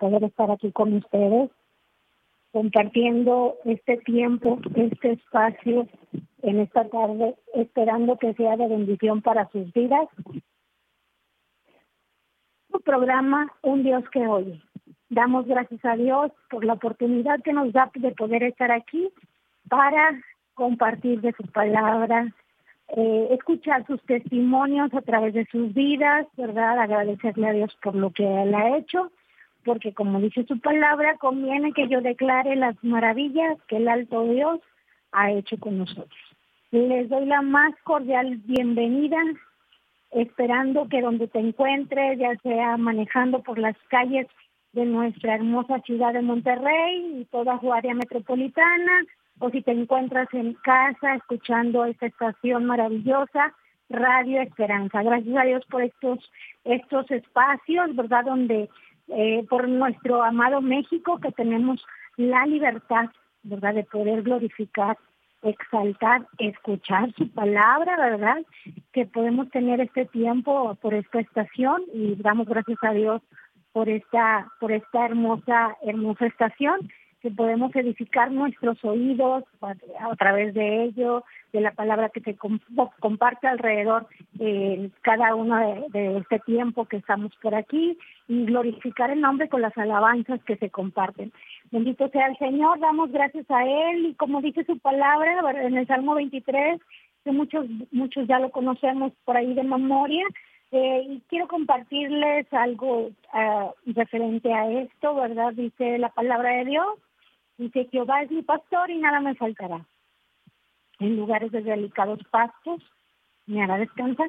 poder estar aquí con ustedes, compartiendo este tiempo, este espacio en esta tarde, esperando que sea de bendición para sus vidas. Su programa, Un Dios que Oye. Damos gracias a Dios por la oportunidad que nos da de poder estar aquí para compartir de su palabra, escuchar sus testimonios a través de sus vidas, ¿verdad? Agradecerle a Dios por lo que Él ha hecho, porque como dice su palabra, conviene que yo declare las maravillas que el alto Dios ha hecho con nosotros. Les doy la más cordial bienvenida, esperando que donde te encuentres, ya sea manejando por las calles de nuestra hermosa ciudad de Monterrey y toda su área metropolitana, o si te encuentras en casa escuchando esta estación maravillosa, Radio Esperanza. Gracias a Dios por estos espacios, ¿verdad? Donde por nuestro amado México, que tenemos la libertad, ¿verdad?, de poder glorificar, exaltar, escuchar su palabra, ¿verdad?, que podemos tener este tiempo por esta estación, y damos gracias a Dios por esta hermosa estación, que podemos edificar nuestros oídos a través de ello, de la palabra que se comparte alrededor cada uno de este tiempo que estamos por aquí, y glorificar el nombre con las alabanzas que se comparten. Bendito sea el Señor, damos gracias a Él, y como dice su palabra en el Salmo 23, que muchos ya lo conocemos por ahí de memoria, y quiero compartirles algo referente a esto, ¿verdad? Dice la palabra de Dios, dice: Jehová es mi pastor y nada me faltará. En lugares de delicados pastos me hará descansar.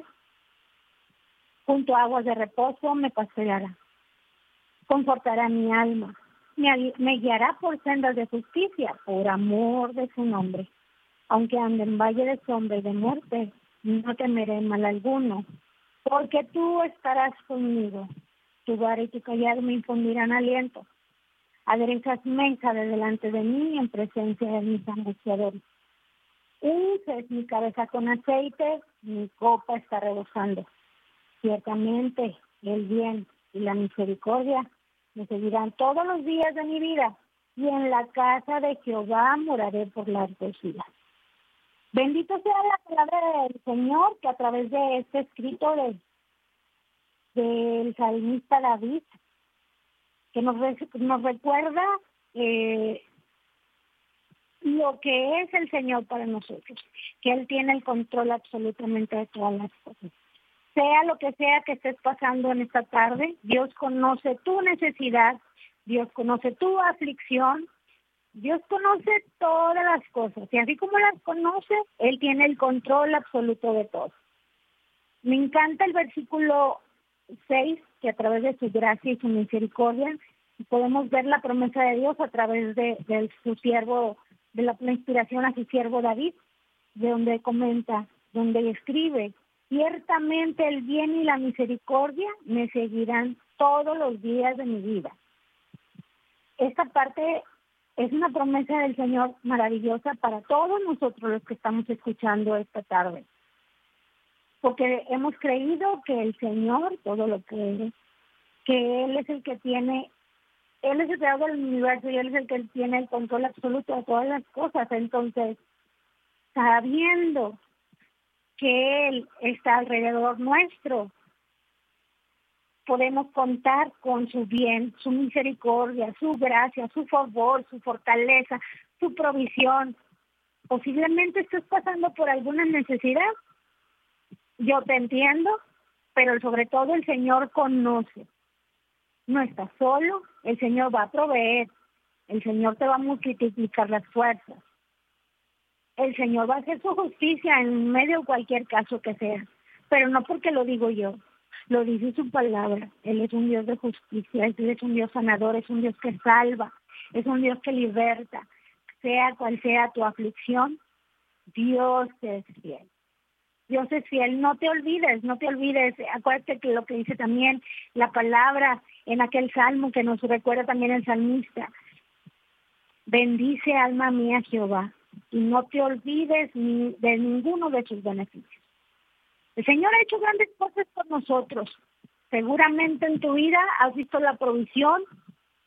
Junto a aguas de reposo me pastoreará. Confortará mi alma. Me guiará por sendas de justicia, por amor de su nombre. Aunque ande en valle de sombra y de muerte, no temeré mal alguno, porque tú estarás conmigo. Tu vara y tu callado me infundirán aliento. Aderezas mesa de delante de mí en presencia de mis angustiadores. Unces mi cabeza con aceite, mi copa está rebosando. Ciertamente el bien y la misericordia me seguirán todos los días de mi vida, y en la casa de Jehová moraré por largos días. Bendito sea la palabra del Señor, que a través de este escrito del salmista David, que nos recuerda lo que es el Señor para nosotros, que Él tiene el control absolutamente de todas las cosas. Sea lo que sea que estés pasando en esta tarde, Dios conoce tu necesidad, Dios conoce tu aflicción, Dios conoce todas las cosas, y así como las conoce, Él tiene el control absoluto de todo. Me encanta el versículo 6, que a través de su gracia y su misericordia podemos ver la promesa de Dios a través de su siervo, de la inspiración a su siervo David, de donde comenta, donde escribe: ciertamente el bien y la misericordia me seguirán todos los días de mi vida. Esta parte es una promesa del Señor maravillosa para todos nosotros los que estamos escuchando esta tarde, porque hemos creído que el Señor todo lo puede, que Él es el que tiene, Él es el creador del universo, y Él es el que tiene el control absoluto de todas las cosas. Entonces, sabiendo que Él está alrededor nuestro, podemos contar con su bien, su misericordia, su gracia, su favor, su fortaleza, su provisión. Posiblemente estés pasando por alguna necesidad. Yo te entiendo, pero sobre todo el Señor conoce. No estás solo, el Señor va a proveer, el Señor te va a multiplicar las fuerzas. El Señor va a hacer su justicia en medio de cualquier caso que sea, pero no porque lo digo yo, lo dice su palabra. Él es un Dios de justicia, Él es un Dios sanador, es un Dios que salva, es un Dios que liberta. Sea cual sea tu aflicción, Dios es fiel. Dios es fiel, no te olvides, acuérdate que lo que dice también la palabra en aquel salmo que nos recuerda también el salmista: bendice alma mía Jehová, y no te olvides de ninguno de sus beneficios. El Señor ha hecho grandes cosas por nosotros. Seguramente en tu vida has visto la provisión,